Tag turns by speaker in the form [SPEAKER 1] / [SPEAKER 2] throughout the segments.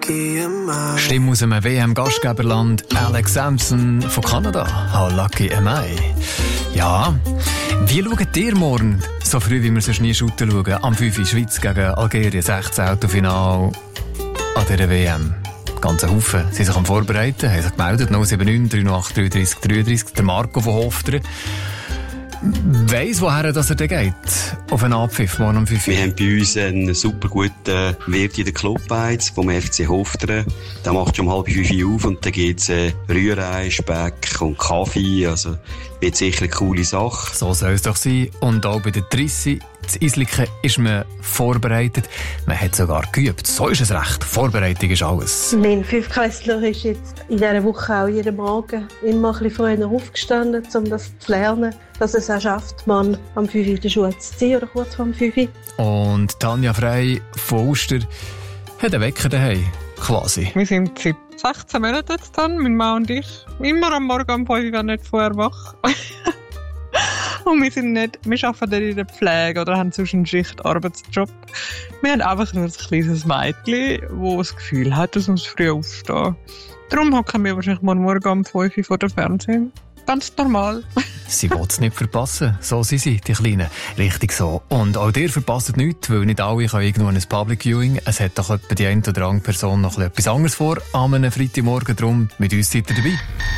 [SPEAKER 1] Stimme aus einem WM-Gastgeberland, Alex Sampson von Kanada. How lucky am I? Ja, wie schaut ihr morgen, so früh wie wir sonst nie shooten schauen, am 5 in Schweiz gegen Algerien, 16. Autofinal an dieser WM? Ganze Haufen sind sich am Vorbereiten, haben sich gemeldet, 079 308 33 33, der Marco von Hofteren. Weiss, woher dass er denn geht? Auf einen Abpfiff morgen um 5 Uhr.
[SPEAKER 2] Wir haben bei uns einen super guten Wirt in der Clubbeiz vom FC Hofteren. Der macht schon um 4:30 auf und dann gibt's Rührei, Speck und Kaffee. Also wird sicher eine coole Sache.
[SPEAKER 1] So soll es doch sein. Und auch bei der Trissi, das Isliken, ist man vorbereitet. Man hat sogar geübt. So ist es recht. Vorbereitung ist alles.
[SPEAKER 3] Mein Fünftklässler ist jetzt in dieser Woche auch jeden Morgen immer ein bisschen früher aufgestanden, um das zu lernen, dass es auch schafft, man am 5 Uhr in der Schule zu ziehen oder kurz vor dem 5 Uhr.
[SPEAKER 1] Und Tanja Frey von Uster hat einen Wecker daheim, quasi.
[SPEAKER 4] Wir sind seit 16 Monaten jetzt dann, mein Mann und ich, immer am Morgen um 5 Uhr nicht vorher wach. Und wir arbeiten nicht in der Pflege oder haben sonst einen Schichtarbeitsjob. Wir haben einfach nur ein kleines Mädchen, das das Gefühl hat, dass wir früh aufstehen. Darum hocken wir wahrscheinlich morgen um 5 Uhr vor dem Fernsehen. Ganz normal.
[SPEAKER 1] Sie will es nicht verpassen. So sind sie, die Kleinen. Richtig so. Und auch ihr verpasst nichts, weil nicht alle können irgendwo ein Public Viewing. Es hat doch etwa die eine oder andere Person noch etwas anderes vor an einem Freitagmorgen. Darum, mit uns seid ihr dabei.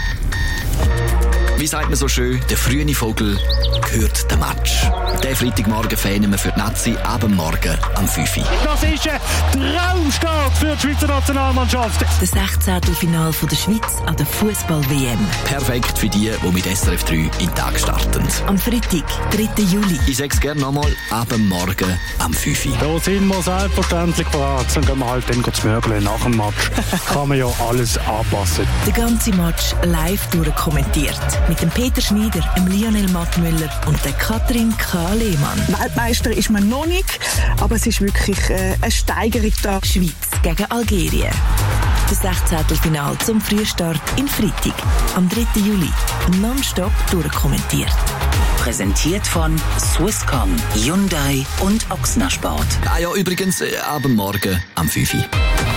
[SPEAKER 5] Wie sagt man so schön, der frühe Vogel gehört der Match. Den Freitagmorgen fähnen wir für die Nazi ab morgen am 5 Uhr.
[SPEAKER 6] Das ist ein Traumstart für die Schweizer Nationalmannschaft.
[SPEAKER 7] Das 16. Finale der Schweiz an der Fußball-WM.
[SPEAKER 5] Perfekt für die mit SRF 3 in den Tag starten.
[SPEAKER 7] Am Freitag, 3. Juli.
[SPEAKER 5] Ich sage es gerne nochmal, ab morgen am 5 Uhr.
[SPEAKER 6] Da sind wir selbstverständlich bereit. Dann gehen wir halt dann zu mögeln nach dem Match. Kann man ja alles anpassen.
[SPEAKER 7] Der ganze Match live durchkommentiert. Mit dem Peter Schneider, dem Lionel Mattmüller und der Katrin K. Lehmann.
[SPEAKER 8] Weltmeister ist man noch nicht, aber es ist wirklich eine Steigerung da.
[SPEAKER 7] Schweiz gegen Algerien. Das 16. Finale zum Frühstart in Freitag, am 3. Juli. Nonstop durchkommentiert.
[SPEAKER 9] Präsentiert von Swisscom, Hyundai und Ochsner Sport.
[SPEAKER 5] Ah ja, übrigens, ab morgen am 5 Uhr.